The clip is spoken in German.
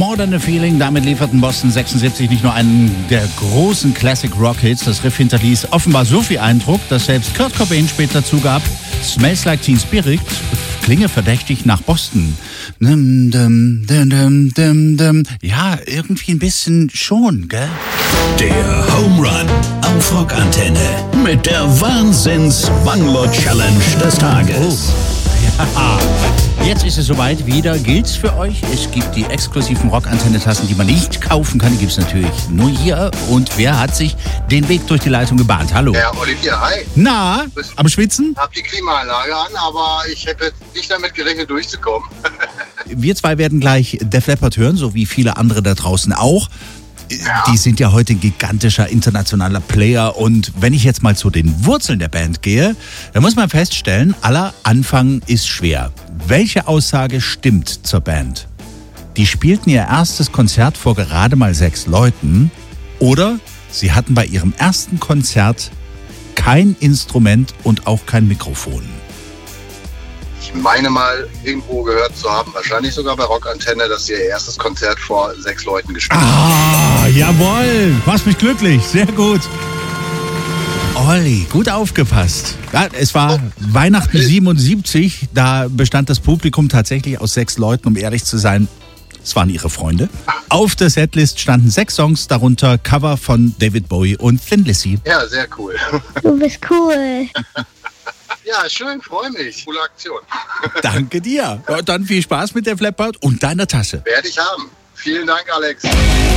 More Than a Feeling. Damit lieferten Boston 76 nicht nur einen der großen Classic Rock Hits. Das Riff hinterließ offenbar so viel Eindruck, dass selbst Kurt Cobain später zugab, Smells Like Teen Spirit klinge verdächtig nach Boston. Ja, irgendwie ein bisschen schon, gell? Der Home Run auf Rockantenne mit der Wahnsinns-Bungalow-Challenge des Tages. Ja. Jetzt ist es soweit, wieder gilt's für euch. Es gibt die exklusiven Rockantenne-Tassen, die man nicht kaufen kann. Die gibt's natürlich nur hier. Und wer hat sich den Weg durch die Leitung gebahnt? Hallo. Ja, Olivier, hi. Na, am Schwitzen? Hab die Klimaanlage an, aber ich hätte jetzt nicht damit gerechnet, durchzukommen. Wir zwei werden gleich Def Leppard hören, so wie viele andere da draußen auch. Ja. Die sind ja heute ein gigantischer internationaler Player. Und wenn ich jetzt mal zu den Wurzeln der Band gehe, dann muss man feststellen, aller Anfang ist schwer. Welche Aussage stimmt zur Band? Die spielten ihr erstes Konzert vor gerade mal 6 Leuten oder sie hatten bei ihrem ersten Konzert kein Instrument und auch kein Mikrofon. Ich meine mal, irgendwo gehört zu haben, wahrscheinlich sogar bei Rockantenne, dass sie ihr erstes Konzert vor 6 Leuten gespielt haben. Ah, jawohl, machst mich glücklich, sehr gut. Olli, gut aufgepasst. Ja, es war Weihnachten 77, da bestand das Publikum tatsächlich aus 6 Leuten, um ehrlich zu sein. Es waren ihre Freunde. Auf der Setlist standen 6 Songs, darunter Cover von David Bowie und Thin Lizzy. Ja, sehr cool. Du bist cool. Ja, schön, freue mich. Coole Aktion. Danke dir. Ja, dann viel Spaß mit der Def Leppard und deiner Tasse. Werde ich haben. Vielen Dank, Alex.